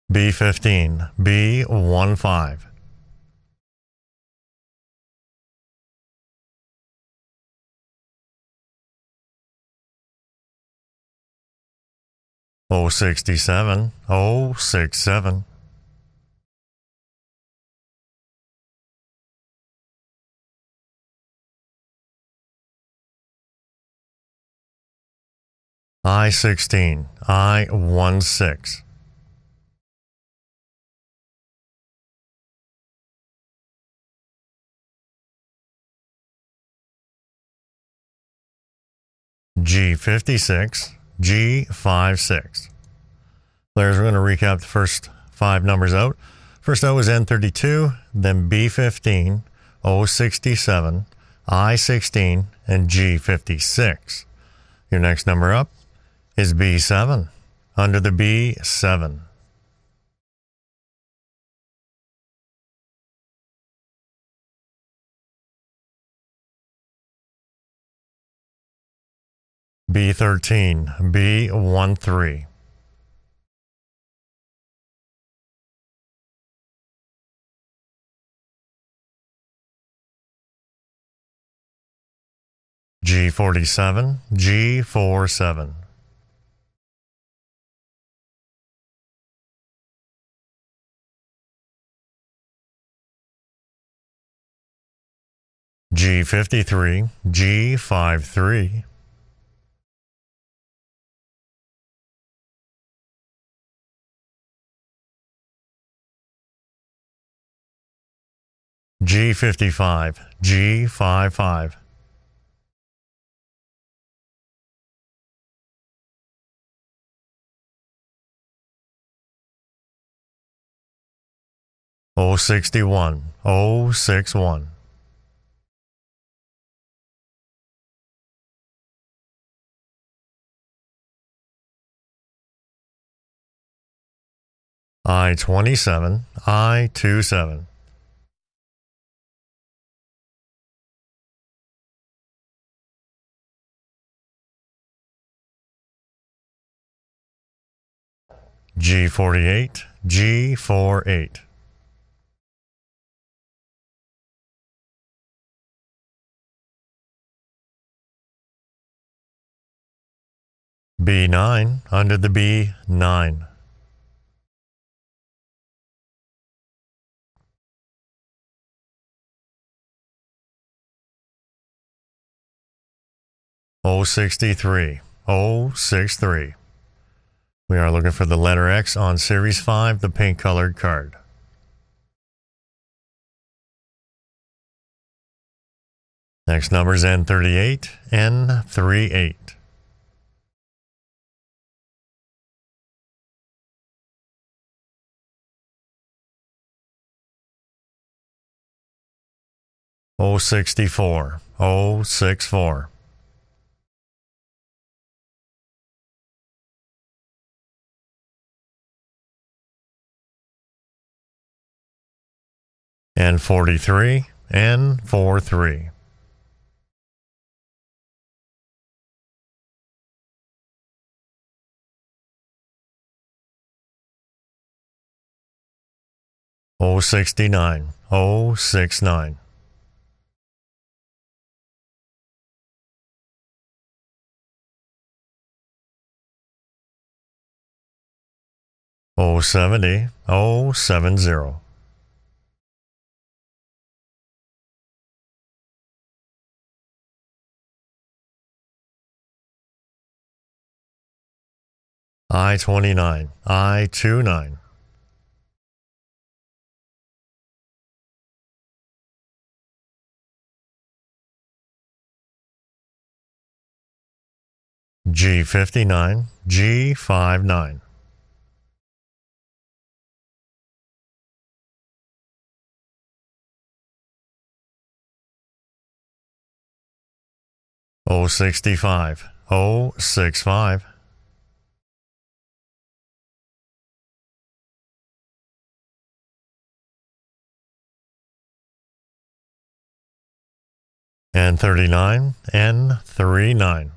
B15, B15. O67, O67. I16, I16. G56, G56. Players, we're going to recap the first five numbers out. First out was N32, then B15, O67, I16, and G56. Your next number up is B7, under the B7. B13, B13. G47, G47. G53, G53. G55, G55. O61, O61. I27, I27. G48, G48. B9, under the B9. O63, O63. We are looking for the letter X on Series 5, the pink colored card. Next number is N38, N38. O64, O64. N43, N43. O69, O69. O70, O70. I29, I29. G59, G59. O65, O65. N39, N39.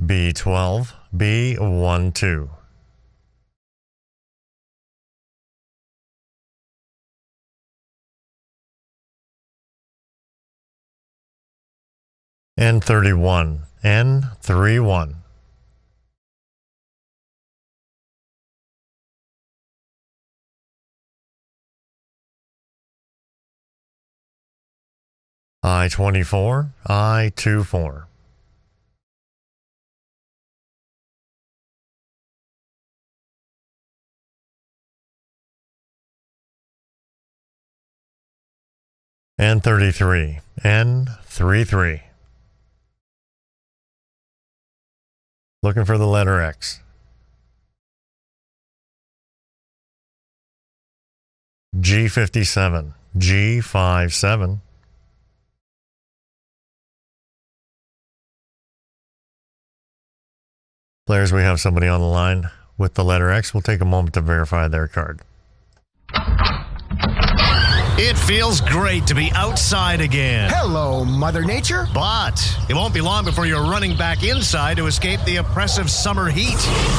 B12, B12. N31, N31. I-24, I-24. N33, N33. Looking for the letter X. G57, G57. Players, we have somebody on the line with the letter X. We'll take a moment to verify their card. It feels great to be outside again. Hello, Mother Nature. But it won't be long before you're running back inside to escape the oppressive summer heat.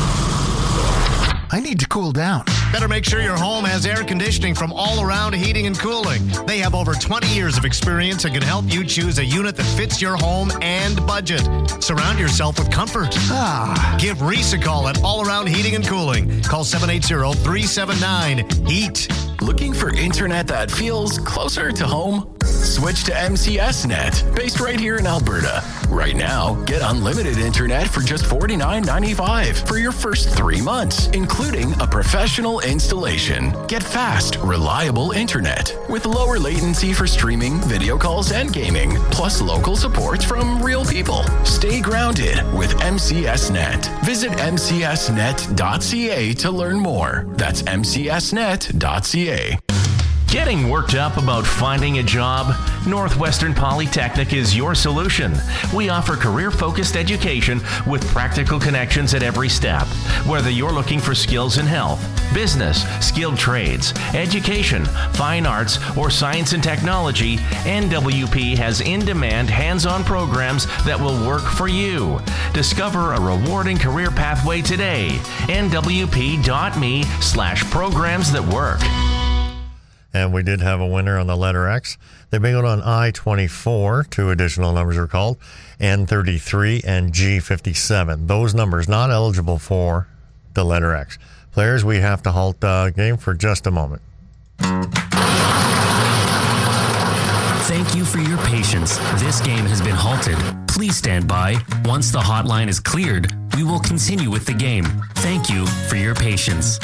I need to cool down. Better make sure your home has air conditioning from All Around Heating and Cooling. They have over 20 years of experience and can help you choose a unit that fits your home and budget. Surround yourself with comfort. Give Reese a call at All Around Heating and Cooling. Call 780-379-HEAT. Looking for internet that feels closer to home? Switch to MCS Net, based right here in Alberta. Right now, get unlimited internet for just $49.95 for your first 3 months, including a professional installation. Get fast, reliable internet with lower latency for streaming, video calls, and gaming, plus local support from real people. Stay grounded with MCS Net. Visit mcsnet.ca to learn more. That's mcsnet.ca. Getting worked up about finding a job? Northwestern Polytechnic is your solution. We offer career-focused education with practical connections at every step. Whether you're looking for skills in health, business, skilled trades, education, fine arts, or science and technology, NWP has in-demand hands-on programs that will work for you. Discover a rewarding career pathway today. nwp.me/programs that work. And we did have a winner on the letter X. They bingoed on I-24. 2 additional numbers are called, N33 and G57. Those numbers not eligible for the letter X. Players, we have to halt the game for just a moment. Thank you for your patience. This game has been halted. Please stand by. Once the hotline is cleared, we will continue with the game. Thank you for your patience.